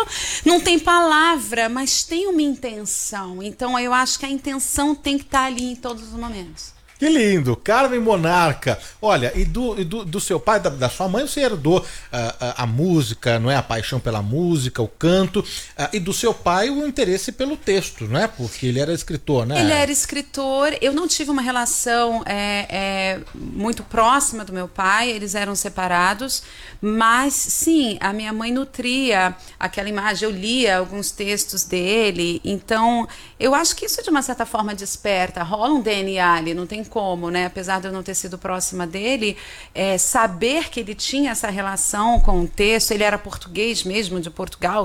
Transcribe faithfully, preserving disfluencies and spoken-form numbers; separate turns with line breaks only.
não tem palavra, mas tem uma intenção. Então eu acho que a intenção tem que estar ali em todos os momentos.
Que lindo, Carmen Monarca. Olha, e do, e do, do seu pai, da, da sua mãe, você herdou uh, uh, a música, não é? A paixão pela música, o canto, uh, e do seu pai o interesse pelo texto, não é? Porque ele era escritor, né?
Ele era escritor. Eu não tive uma relação é, é, muito próxima do meu pai, eles eram separados, mas sim, a minha mãe nutria aquela imagem, eu lia alguns textos dele, então eu acho que isso de uma certa forma desperta, rola um D N A ali, não tem como, né? Apesar de eu não ter sido próxima dele, é, saber que ele tinha essa relação com o texto, ele era português mesmo, de Portugal,